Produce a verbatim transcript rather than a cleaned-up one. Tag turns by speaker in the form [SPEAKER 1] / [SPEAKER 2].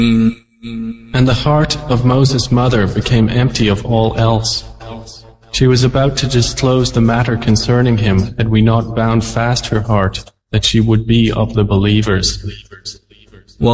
[SPEAKER 1] And the heart of Moses' mother became empty of all else. She was about to disclose the matter concerning him, had we not bound fast her heart, that she would be of the believers.